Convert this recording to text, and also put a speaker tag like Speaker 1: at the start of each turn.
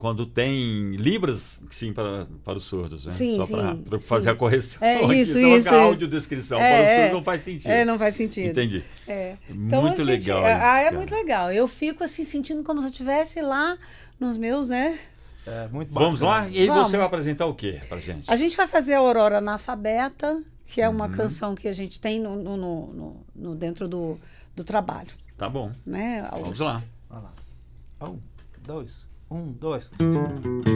Speaker 1: quando tem libras, sim, para os surdos, né?
Speaker 2: Sim,
Speaker 1: só
Speaker 2: sim,
Speaker 1: para fazer a correção.
Speaker 2: Isso,
Speaker 1: aqui,
Speaker 2: isso.
Speaker 1: A audiodescrição. Para os surdos não faz sentido.
Speaker 2: Não faz sentido.
Speaker 1: Entendi.
Speaker 2: Então,
Speaker 1: Muito legal isso,
Speaker 2: é
Speaker 1: cara.
Speaker 2: muito legal. Eu fico assim, sentindo como se eu estivesse lá nos meus, né?
Speaker 3: Muito bacana.
Speaker 1: Vamos lá? E aí você vai apresentar o quê pra gente?
Speaker 2: A gente vai fazer a Aurora Analfabeta, que é uma canção que a gente tem no dentro do trabalho.
Speaker 1: Tá bom.
Speaker 2: Né?
Speaker 1: Vamos lá.
Speaker 3: Vai lá. 1, 2, 1, 2.